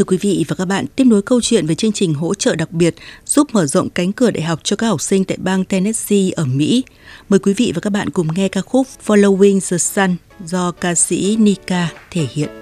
Thưa quý vị và các bạn, tiếp nối câu chuyện về chương trình hỗ trợ đặc biệt giúp mở rộng cánh cửa đại học cho các học sinh tại bang Tennessee ở Mỹ. Mời quý vị và các bạn cùng nghe ca khúc Following the Sun do ca sĩ Nika thể hiện.